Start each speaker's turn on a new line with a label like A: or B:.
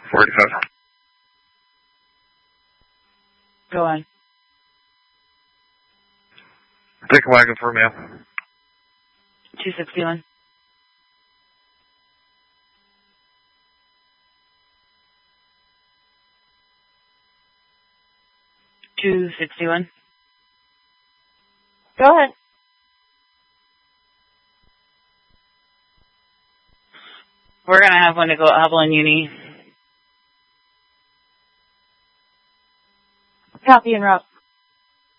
A: 485.
B: Go on.
A: Take a wagon for a mail.
B: 261.
C: Go ahead.
B: We're going to have one to go at Hubble and Uni.
C: Copy en route.